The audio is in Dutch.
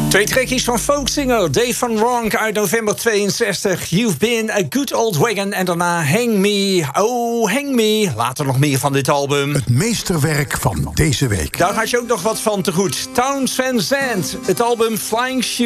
Twee trekjes van folksinger Dave Van Ronk uit november 62. You've been a good old wagon. En daarna Hang Me, oh Hang Me. Later nog meer van dit album. Het meesterwerk van deze week. Daar had je ook nog wat van te goed. Townes Van Zandt. Het album Flying Shoes.